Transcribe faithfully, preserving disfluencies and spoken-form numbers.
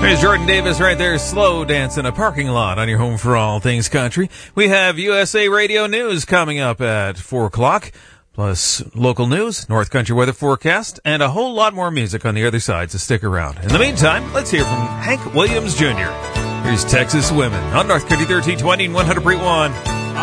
There's Jordan Davis right there, slow dancing a parking lot on your home for all things country. We have U S A Radio News coming up at four o'clock, plus local news, North Country weather forecast, and a whole lot more music on the other side, so stick around. In the meantime, let's hear from Hank Williams Junior Here's Texas Women on North Country thirteen twenty and one hundred point one.